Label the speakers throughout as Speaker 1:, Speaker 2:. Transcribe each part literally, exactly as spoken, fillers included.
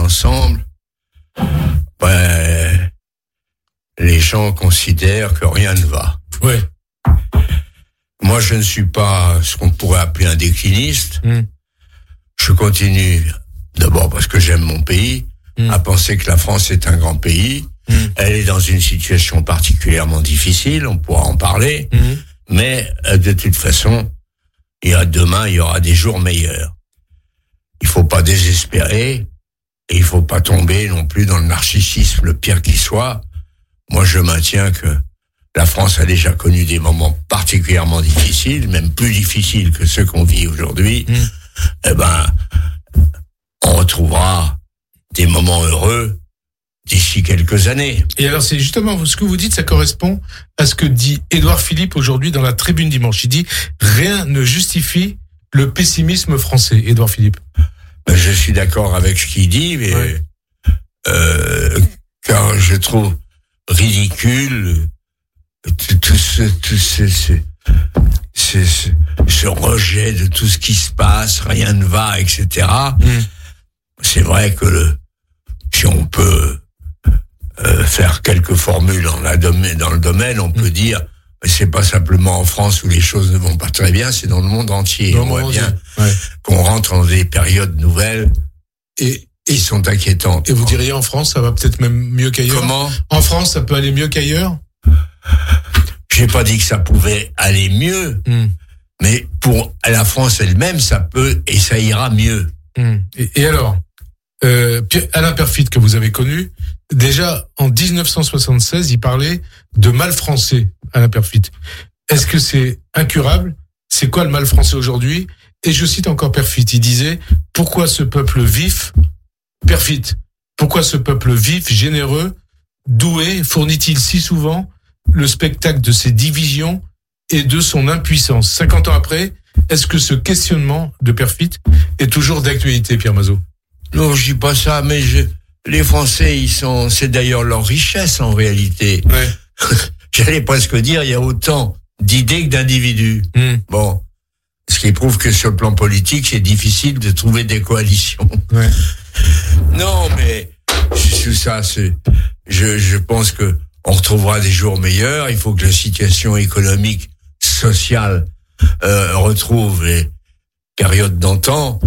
Speaker 1: ensemble, ben, les gens considèrent que rien ne va.
Speaker 2: Ouais.
Speaker 1: Moi, je ne suis pas ce qu'on pourrait appeler un décliniste.
Speaker 2: Mmh.
Speaker 1: Je continue, d'abord parce que j'aime mon pays, mmh. à penser que la France est un grand pays. Mmh. Elle est dans une situation particulièrement difficile, on pourra en parler. Mmh. Mais, de toute façon, il y a demain, il y aura des jours meilleurs. Il faut pas désespérer et il faut pas tomber non plus dans le narcissisme, le pire qui soit. Moi, je maintiens que la France a déjà connu des moments particulièrement difficiles, même plus difficiles que ceux qu'on vit aujourd'hui. Mmh. Eh ben, on retrouvera des moments heureux d'ici quelques années.
Speaker 2: Et alors, c'est justement ce que vous dites, ça correspond à ce que dit Édouard Philippe aujourd'hui dans la Tribune dimanche. Il dit « Rien ne justifie le pessimisme français », Édouard Philippe.
Speaker 1: Ben, je suis d'accord avec ce qu'il dit, mais ouais. euh, car je trouve ridicule tout, tout ce, tout ce, ce, ce, ce, ce rejet de tout ce qui se passe, rien ne va, et cetera. Mmh. C'est vrai que le, si on peut euh, faire quelques formules dans, la domaine, dans le domaine, on mmh. peut dire mais c'est pas simplement en France où les choses ne vont pas très bien, c'est dans le monde entier.
Speaker 2: Dans
Speaker 1: on voit bien
Speaker 2: ouais.
Speaker 1: qu'on rentre dans des périodes nouvelles et qui sont inquiétantes.
Speaker 2: Et vous diriez en France, ça va peut-être même mieux qu'ailleurs?
Speaker 1: Comment?
Speaker 2: En France, ça peut aller mieux qu'ailleurs?
Speaker 1: J'ai pas dit que ça pouvait aller mieux, mmh. mais pour la France elle-même, ça peut et ça ira mieux.
Speaker 2: Mmh. Et, et alors, euh, Alain Peyrefitte, que vous avez connu, déjà en dix-neuf cent soixante-seize, il parlait de mal français, Alain Peyrefitte. Est-ce que c'est incurable? C'est quoi le mal français aujourd'hui? Et je cite encore Peyrefitte, il disait « Pourquoi ce peuple vif, Peyrefitte, pourquoi ce peuple vif, généreux, doué, fournit-il si souvent le spectacle de ses divisions et de son impuissance ?» cinquante ans après, est-ce que ce questionnement de Peyrefitte est toujours d'actualité, Pierre Mazot?
Speaker 1: Non, je dis pas ça, mais je, les Français, ils sont, c'est d'ailleurs leur richesse en réalité.
Speaker 2: Ouais.
Speaker 1: J'allais presque dire, il y a autant d'idées que d'individus. Mmh. Bon. Ce qui prouve que sur le plan politique, c'est difficile de trouver des coalitions.
Speaker 2: Ouais.
Speaker 1: Non, mais, c'est ça, c'est, je, je pense que on retrouvera des jours meilleurs. Il faut que la situation économique, sociale, euh, retrouve les périodes d'antan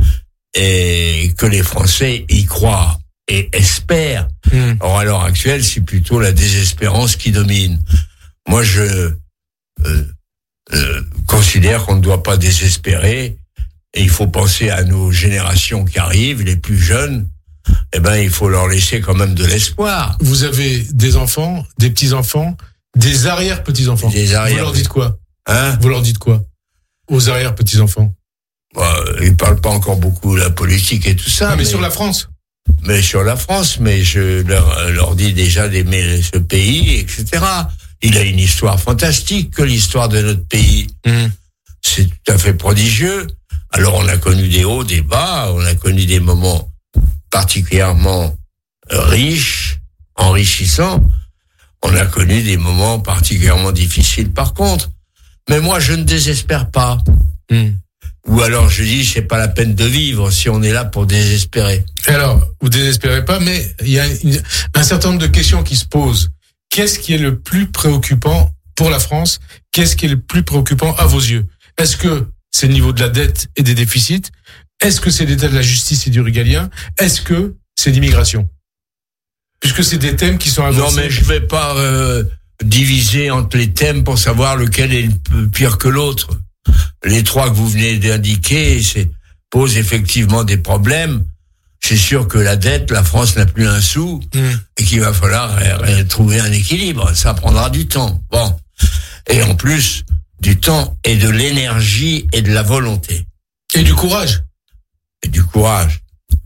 Speaker 1: et que les Français y croient et espèrent. Mmh. Or, à l'heure actuelle, c'est plutôt la désespérance qui domine. Moi, je euh, euh, considère qu'on ne doit pas désespérer et il faut penser à nos générations qui arrivent, les plus jeunes. Eh ben, il faut leur laisser quand même de l'espoir.
Speaker 2: Vous avez des enfants, des petits-enfants, des arrière-petits-enfants.
Speaker 1: Des arrière...
Speaker 2: Vous leur dites quoi?
Speaker 1: Hein?
Speaker 2: Vous leur dites quoi aux arrière-petits-enfants?
Speaker 1: Bah, ils parlent pas encore beaucoup de la politique et tout ça.
Speaker 2: Non, mais,
Speaker 1: mais
Speaker 2: sur la France.
Speaker 1: Mais sur la France, mais je leur, leur dis déjà d'aimer ce pays, et cetera. Il a une histoire fantastique que l'histoire de notre pays. Mmh. C'est tout à fait prodigieux. Alors on a connu des hauts, des bas, on a connu des moments particulièrement riches, enrichissants. On a connu des moments particulièrement difficiles par contre. Mais moi, je ne désespère pas. Mmh. Ou alors, je dis, c'est pas la peine de vivre si on est là pour désespérer.
Speaker 2: Alors, vous désespérez pas, mais il y a une, un certain nombre de questions qui se posent. Qu'est-ce qui est le plus préoccupant pour la France? Qu'est-ce qui est le plus préoccupant à vos yeux? Est-ce que c'est le niveau de la dette et des déficits? Est-ce que c'est l'état de la justice et du régalien? Est-ce que c'est l'immigration? Puisque c'est des thèmes qui sont avancés.
Speaker 1: Non, mais je vais pas euh, diviser entre les thèmes pour savoir lequel est le pire que l'autre. Les trois que vous venez d'indiquer, c'est posent effectivement des problèmes. C'est sûr que la dette, la France n'a plus un sou mmh. et qu'il va falloir euh, trouver un équilibre. Ça prendra du temps. Bon, et en plus du temps et de l'énergie et de la volonté
Speaker 2: et du courage.
Speaker 1: Et du courage.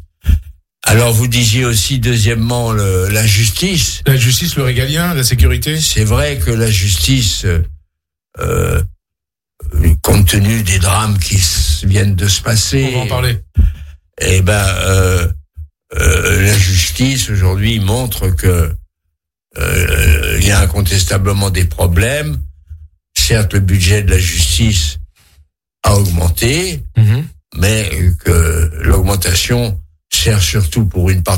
Speaker 1: Alors vous disiez aussi deuxièmement le, la justice.
Speaker 2: La justice, le régalien, la sécurité.
Speaker 1: C'est vrai que la justice, euh, compte tenu des drames qui viennent de se passer.
Speaker 2: On va en parler.
Speaker 1: Eh ben, euh, euh, la justice aujourd'hui montre que euh, il y a incontestablement des problèmes. Certes, le budget de la justice a augmenté, mmh. mais que l'augmentation sert surtout pour une partie